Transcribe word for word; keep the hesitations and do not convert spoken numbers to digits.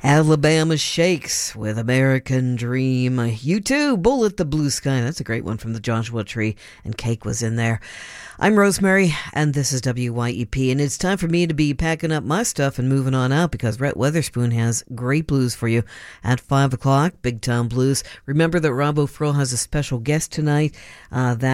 Alabama Shakes with American Dream. You too, Bullet the Blue Sky. That's a great one from the Joshua Tree, and Cake was in there. I'm Rosemary, and this is W Y E P, and it's time for me to be packing up my stuff and moving on out because Rhett Weatherspoon has great blues for you at five o'clock, Big Time Blues. Remember that Rob O'Frill has a special guest tonight. Uh, that